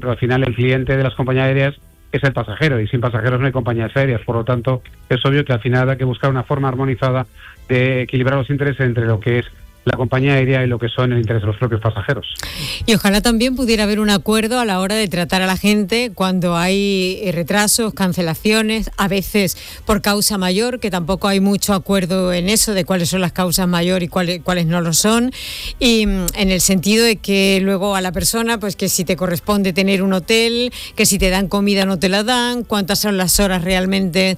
pero al final el cliente de las compañías aéreas es el pasajero, y sin pasajeros no hay compañías aéreas. Por lo tanto, es obvio que al final hay que buscar una forma armonizada de equilibrar los intereses entre lo que es la compañía aérea y lo que son el interés de los propios pasajeros. Y ojalá también pudiera haber un acuerdo a la hora de tratar a la gente cuando hay retrasos, cancelaciones, a veces por causa mayor, que tampoco hay mucho acuerdo en eso de cuáles son las causas mayor y cuáles no lo son, y en el sentido de que luego a la persona, pues que si te corresponde tener un hotel, que si te dan comida no te la dan, cuántas son las horas realmente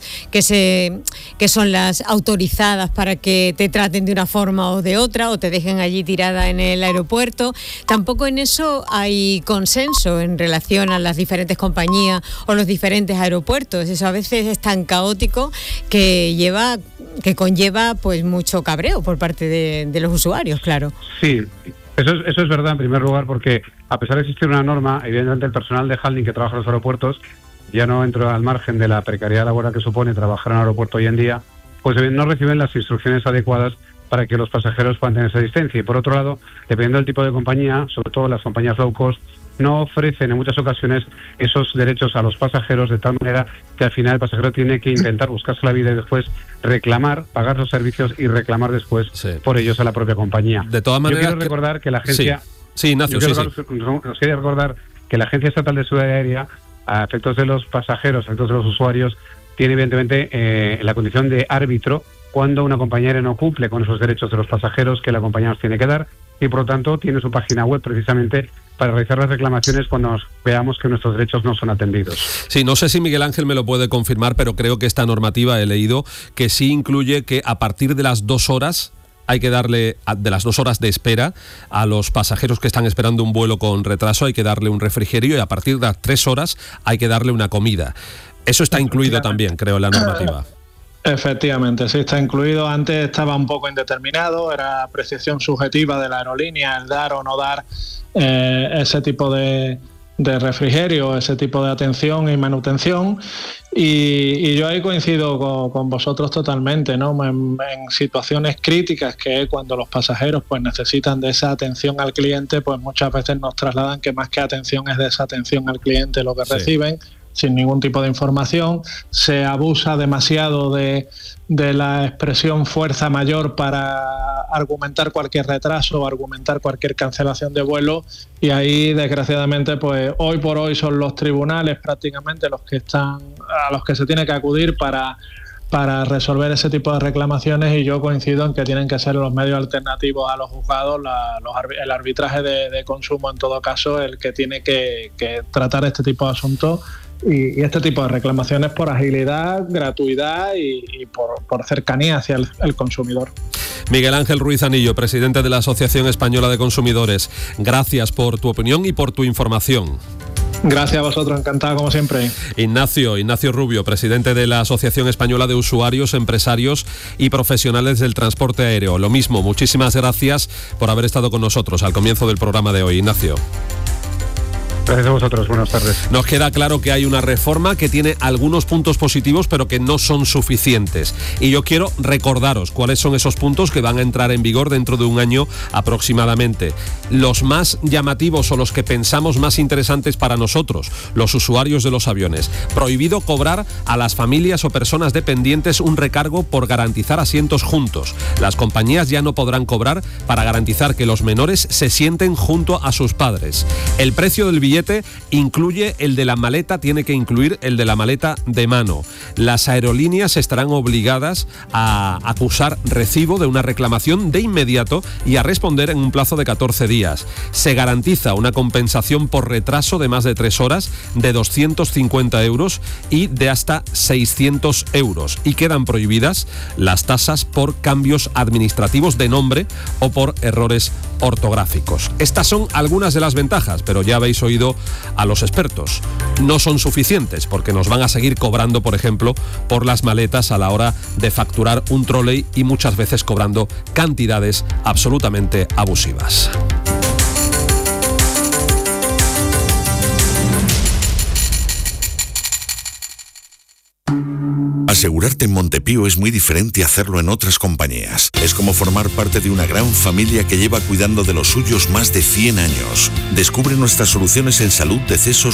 que son las autorizadas para que te traten de una forma o de otra, o te dejen allí tirada en el aeropuerto. Tampoco en eso hay consenso en relación a las diferentes compañías o los diferentes aeropuertos. Eso a veces es tan caótico que conlleva pues mucho cabreo por parte de los usuarios, claro. Sí, eso es verdad en primer lugar, porque a pesar de existir una norma, evidentemente el personal de handling que trabaja en los aeropuertos, ya no entro al margen de la precariedad laboral que supone trabajar en un aeropuerto hoy en día, pues no reciben las instrucciones adecuadas para que los pasajeros puedan tener esa distancia. Y por otro lado, dependiendo del tipo de compañía, sobre todo las compañías low cost, no ofrecen en muchas ocasiones esos derechos a los pasajeros, de tal manera que al final el pasajero tiene que intentar buscarse la vida y después reclamar, pagar los servicios y reclamar después por ellos a la propia compañía. De todas maneras, yo quiero recordar que la agencia... Sí, Ignacio, Nos quiere recordar que la Agencia Estatal de Seguridad Aérea, a efectos de los pasajeros, a efectos de los usuarios, tiene evidentemente la condición de árbitro cuando una compañía aérea no cumple con esos derechos de los pasajeros que la compañía nos tiene que dar, y por lo tanto tiene su página web precisamente para realizar las reclamaciones cuando veamos que nuestros derechos no son atendidos. Sí, no sé si Miguel Ángel me lo puede confirmar, pero creo que esta normativa he leído que sí incluye que a partir de las 2 horas hay que darle, de las 2 horas de espera, a los pasajeros que están esperando un vuelo con retraso hay que darle un refrigerio, y a partir de las 3 horas hay que darle una comida. Eso está incluido también, creo, en la normativa. Efectivamente, sí está incluido. Antes estaba un poco indeterminado, era apreciación subjetiva de la aerolínea el dar o no dar ese tipo de refrigerio, ese tipo de atención y manutención, y yo ahí coincido con vosotros totalmente, ¿no? En situaciones críticas, que es cuando los pasajeros pues necesitan de esa atención al cliente, pues muchas veces nos trasladan que más que atención es desatención al cliente lo que reciben, sin ningún tipo de información. Se abusa demasiado de la expresión fuerza mayor para argumentar cualquier retraso o argumentar cualquier cancelación de vuelo, y ahí desgraciadamente pues hoy por hoy son los tribunales prácticamente a los que se tiene que acudir para resolver ese tipo de reclamaciones, y yo coincido en que tienen que ser los medios alternativos a los juzgados, el arbitraje de consumo en todo caso, el que tiene que tratar este tipo de asuntos y este tipo de reclamaciones por agilidad, gratuidad y por cercanía hacia el consumidor. Miguel Ángel Ruiz Anillo, presidente de la Asociación Española de Consumidores, gracias por tu opinión y por tu información. Gracias a vosotros, encantado como siempre. Ignacio Rubio, presidente de la Asociación Española de Usuarios, Empresarios y Profesionales del Transporte Aéreo. Lo mismo, muchísimas gracias por haber estado con nosotros al comienzo del programa de hoy, Ignacio. Gracias a vosotros, buenas tardes. Nos queda claro que hay una reforma que tiene algunos puntos positivos, pero que no son suficientes. Y yo quiero recordaros cuáles son esos puntos que van a entrar en vigor dentro de un año aproximadamente. Los más llamativos o los que pensamos más interesantes para nosotros, los usuarios de los aviones. Prohibido cobrar a las familias o personas dependientes un recargo por garantizar asientos juntos. Las compañías ya no podrán cobrar para garantizar que los menores se sienten junto a sus padres. El precio del billete incluye el de la maleta, tiene que incluir el de la maleta de mano. Las aerolíneas estarán obligadas a acusar recibo de una reclamación de inmediato y a responder en un plazo de 14 días. Se garantiza una compensación por retraso de más de 3 horas de 250 euros y de hasta 600 euros. Y quedan prohibidas las tasas por cambios administrativos de nombre o por errores ortográficos. Estas son algunas de las ventajas, pero ya habéis oído a los expertos. No son suficientes porque nos van a seguir cobrando, por ejemplo, por las maletas a la hora de facturar un trolley, y muchas veces cobrando cantidades absolutamente abusivas. Asegurarte en Montepío es muy diferente a hacerlo en otras compañías. Es como formar parte de una gran familia que lleva cuidando de los suyos más de 100 años. Descubre nuestras soluciones en salud, decesos,